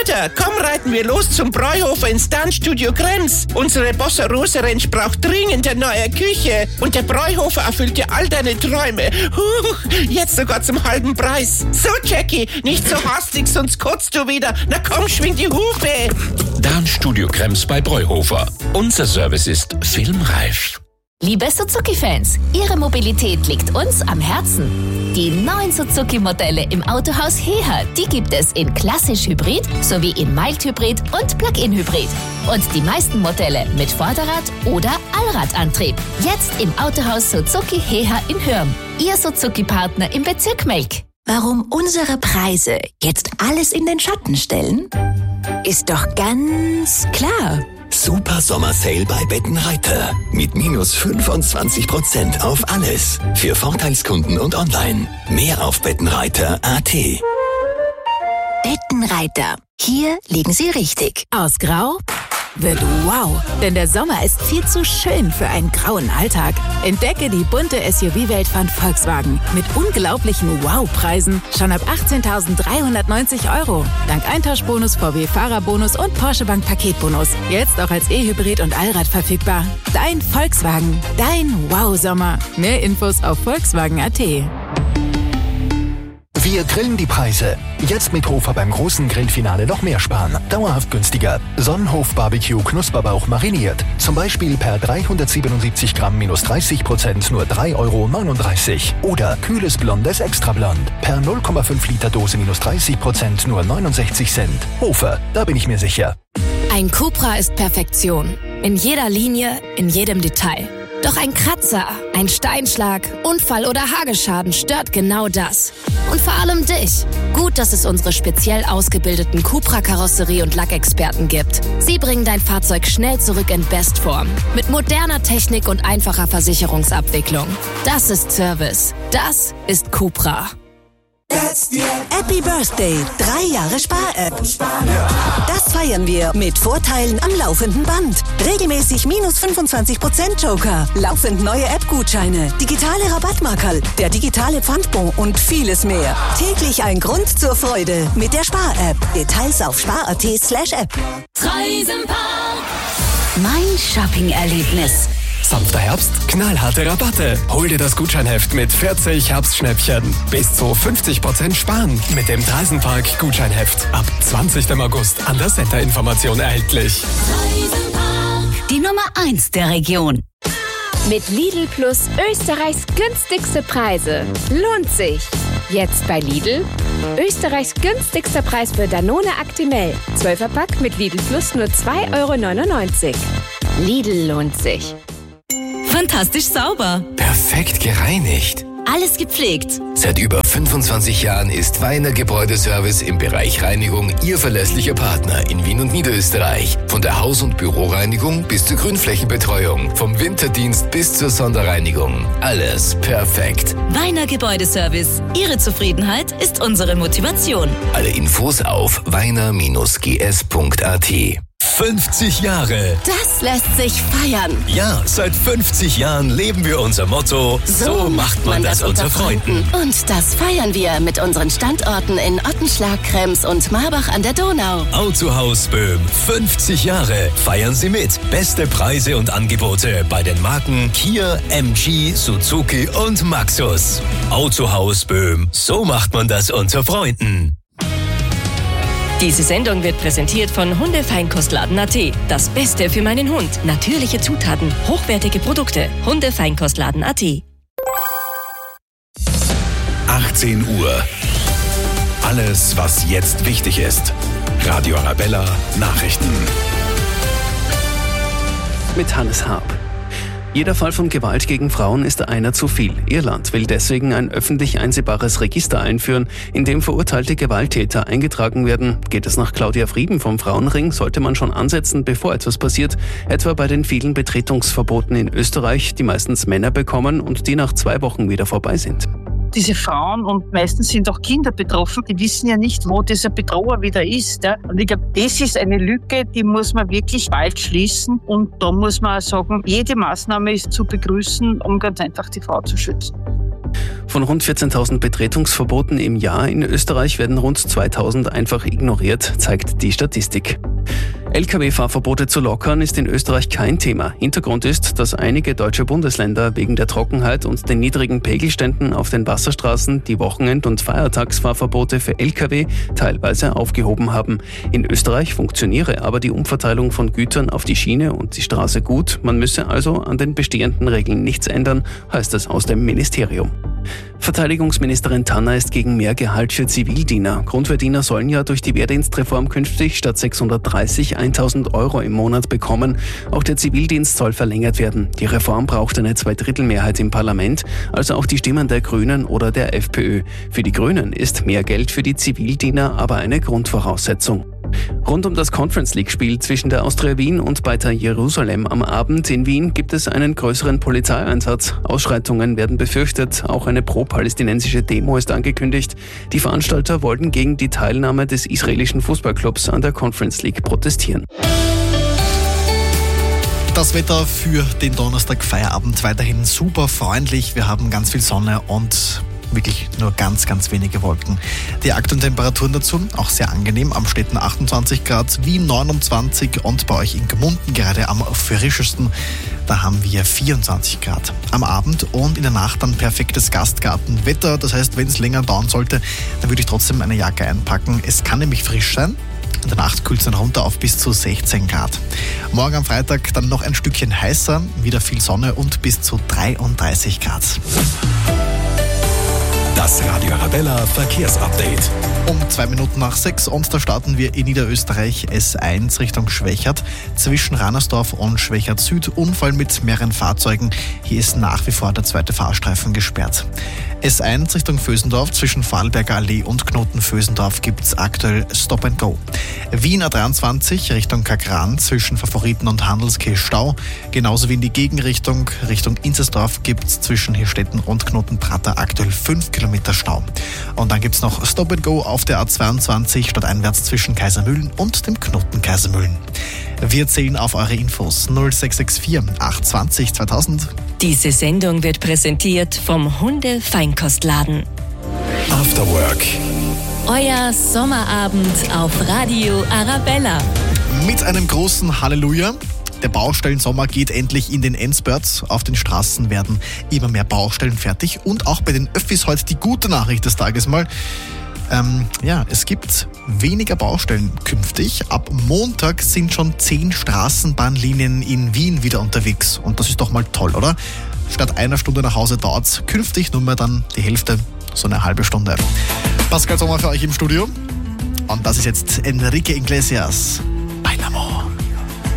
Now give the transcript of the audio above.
Bruder, komm, reiten wir los zum Bräuhofer ins Tanzstudio Krems. Unsere Bossa Rosa Ranch braucht dringend eine neue Küche. Und der Bräuhofer erfüllt dir all deine Träume. Jetzt sogar zum halben Preis. So, Jackie, nicht so hastig, sonst kotzt du wieder. Na komm, schwing die Hupe. Tanzstudio Krems bei Bräuhofer. Unser Service ist filmreif. Liebe Suzuki-Fans, Ihre Mobilität liegt uns am Herzen. Die neuen Suzuki-Modelle im Autohaus Heha, die gibt es in klassisch Hybrid sowie in Mild-Hybrid und Plug-in-Hybrid. Und die meisten Modelle mit Vorderrad- oder Allradantrieb. Jetzt im Autohaus Suzuki Heha in Hürm. Ihr Suzuki-Partner im Bezirk Melk. Warum unsere Preise jetzt alles in den Schatten stellen? Ist doch ganz klar. Super Sommer-Sale bei Bettenreiter. Mit minus 25% auf alles. Für Vorteilskunden und online. Mehr auf bettenreiter.at. Bettenreiter. Hier liegen Sie richtig. Aus Grau wird wow, denn der Sommer ist viel zu schön für einen grauen Alltag. Entdecke die bunte SUV-Welt von Volkswagen mit unglaublichen Wow-Preisen schon ab 18.390 €. Dank Eintauschbonus, VW-Fahrerbonus und Porsche Bank Paketbonus. Jetzt auch als E-Hybrid und Allrad verfügbar. Dein Volkswagen, dein Wow-Sommer. Mehr Infos auf Volkswagen.at. Wir grillen die Preise. Jetzt mit Hofer beim großen Grillfinale noch mehr sparen. Dauerhaft günstiger. Sonnenhof Barbecue Knusperbauch mariniert. Zum Beispiel per 377 Gramm minus 30% nur 3,39 €. Oder kühles Blondes Extrablond. Per 0,5 Liter Dose minus 30% nur 69 Cent. Hofer, da bin ich mir sicher. Ein Cupra ist Perfektion. In jeder Linie, in jedem Detail. Doch ein Kratzer, ein Steinschlag, Unfall oder Hagelschaden stört genau das. Und vor allem dich. Gut, dass es unsere speziell ausgebildeten Cupra-Karosserie- und Lackexperten gibt. Sie bringen dein Fahrzeug schnell zurück in Bestform. Mit moderner Technik und einfacher Versicherungsabwicklung. Das ist Service. Das ist Cupra. Happy Birthday, 3 Jahre Spar-App. Das feiern wir mit Vorteilen am laufenden Band. Regelmäßig minus 25% Joker, laufend neue App-Gutscheine, digitale Rabattmarkerl, der digitale Pfandbon und vieles mehr. Täglich ein Grund zur Freude mit der Spar-App. Details auf spar.at/app. Treisenpark. Mein Shopping-Erlebnis. Sanfter Herbst, knallharte Rabatte. Hol dir das Gutscheinheft mit 40 Herbstschnäppchen. Bis zu 50% sparen mit dem Treisenpark Gutscheinheft. Ab 20. August an der Center-Information erhältlich. Die Nummer 1 der Region. Mit Lidl Plus Österreichs günstigste Preise. Lohnt sich. Jetzt bei Lidl. Österreichs günstigster Preis für Danone Actimel. 12er-Pack mit Lidl Plus nur 2,99 €. Lidl lohnt sich. Fantastisch sauber. Perfekt gereinigt. Alles gepflegt. Seit über 25 Jahren ist Weiner Gebäudeservice im Bereich Reinigung Ihr verlässlicher Partner in Wien und Niederösterreich. Von der Haus- und Büroreinigung bis zur Grünflächenbetreuung. Vom Winterdienst bis zur Sonderreinigung. Alles perfekt. Weiner Gebäudeservice. Ihre Zufriedenheit ist unsere Motivation. Alle Infos auf weiner-gs.at. 50 Jahre. Das lässt sich feiern. Ja, seit 50 Jahren leben wir unser Motto, so macht man das unter Freunden. Und das feiern wir mit unseren Standorten in Ottenschlag, Krems und Marbach an der Donau. Autohaus Böhm, 50 Jahre. Feiern Sie mit. Beste Preise und Angebote bei den Marken Kia, MG, Suzuki und Maxus. Autohaus Böhm, so macht man das unter Freunden. Diese Sendung wird präsentiert von Hundefeinkostladen.at. Das Beste für meinen Hund. Natürliche Zutaten, hochwertige Produkte. Hundefeinkostladen.at. 18 Uhr. Alles, was jetzt wichtig ist. Radio Arabella Nachrichten. Mit Hannes Haab. Jeder Fall von Gewalt gegen Frauen ist einer zu viel. Irland will deswegen ein öffentlich einsehbares Register einführen, in dem verurteilte Gewalttäter eingetragen werden. Geht es nach Claudia Frieben vom Frauenring, sollte man schon ansetzen, bevor etwas passiert. Etwa bei den vielen Betretungsverboten in Österreich, die meistens Männer bekommen und die nach 2 Wochen wieder vorbei sind. Diese Frauen und meistens sind auch Kinder betroffen, die wissen ja nicht, wo dieser Bedroher wieder ist. Ja. Und ich glaube, das ist eine Lücke, die muss man wirklich bald schließen. Und da muss man auch sagen, jede Maßnahme ist zu begrüßen, um ganz einfach die Frau zu schützen. Von rund 14.000 Betretungsverboten im Jahr in Österreich werden rund 2.000 einfach ignoriert, zeigt die Statistik. Lkw-Fahrverbote zu lockern ist in Österreich kein Thema. Hintergrund ist, dass einige deutsche Bundesländer wegen der Trockenheit und den niedrigen Pegelständen auf den Wasserstraßen die Wochenend- und Feiertagsfahrverbote für Lkw teilweise aufgehoben haben. In Österreich funktioniere aber die Umverteilung von Gütern auf die Schiene und die Straße gut. Man müsse also an den bestehenden Regeln nichts ändern, heißt es aus dem Ministerium. Verteidigungsministerin Tanner ist gegen mehr Gehalt für Zivildiener. Grundwehrdiener sollen ja durch die Wehrdienstreform künftig statt 630 1.000 Euro im Monat bekommen. Auch der Zivildienst soll verlängert werden. Die Reform braucht eine Zweidrittelmehrheit im Parlament, also auch die Stimmen der Grünen oder der FPÖ. Für die Grünen ist mehr Geld für die Zivildiener aber eine Grundvoraussetzung. Rund um das Conference-League-Spiel zwischen der Austria Wien und Beitar Jerusalem am Abend in Wien gibt es einen größeren Polizeieinsatz. Ausschreitungen werden befürchtet, auch eine pro-palästinensische Demo ist angekündigt. Die Veranstalter wollten gegen die Teilnahme des israelischen Fußballclubs an der Conference League protestieren. Das Wetter für den Donnerstag Feierabend weiterhin super freundlich. Wir haben ganz viel Sonne und wirklich nur ganz, ganz wenige Wolken. Die aktuellen Temperaturen dazu auch sehr angenehm. Am Städten 28 Grad, Wien 29 und bei euch in Gmunden gerade am frischesten. Da haben wir 24 Grad. Am Abend und in der Nacht dann perfektes Gastgartenwetter. Das heißt, wenn es länger dauern sollte, dann würde ich trotzdem eine Jacke einpacken. Es kann nämlich frisch sein. In der Nacht kühlt es dann runter auf bis zu 16 Grad. Morgen am Freitag dann noch ein Stückchen heißer, wieder viel Sonne und bis zu 33 Grad. Das Radio Arabella Verkehrsupdate. Um 6:02 und da starten wir in Niederösterreich S1 Richtung Schwächert. Zwischen Ranersdorf und Schwächert Süd Unfall mit mehreren Fahrzeugen. Hier ist nach wie vor der zweite Fahrstreifen gesperrt. S1 Richtung Vösendorf zwischen Vorarlberger Allee und Knoten-Vösendorf gibt es aktuell Stop and Go. Wien A23 Richtung Kakran zwischen Favoriten und Handelskirch Stau. Genauso wie in die Gegenrichtung Richtung Inzersdorf gibt es zwischen Hirstetten und Knoten-Prater aktuell 5 Kilometer Stau. Und dann gibt es noch Stop and Go auf der A22 stadteinwärts zwischen Kaisermühlen und dem Knoten Kaisermühlen. Wir zählen auf eure Infos 0664 820 2000. Diese Sendung wird präsentiert vom Hunde-Feinkostladen. After Work. Euer Sommerabend auf Radio Arabella. Mit einem großen Halleluja. Der Baustellensommer geht endlich in den Endspurt. Auf den Straßen werden immer mehr Baustellen fertig. Und auch bei den Öffis heute die gute Nachricht des Tages mal. Es gibt weniger Baustellen künftig. Ab Montag sind schon 10 Straßenbahnlinien in Wien wieder unterwegs. Und das ist doch mal toll, oder? Statt einer Stunde nach Hause dauert es künftig nur mehr dann die Hälfte, so eine halbe Stunde. Pascal Sommer für euch im Studio. Und das ist jetzt Enrique Iglesias.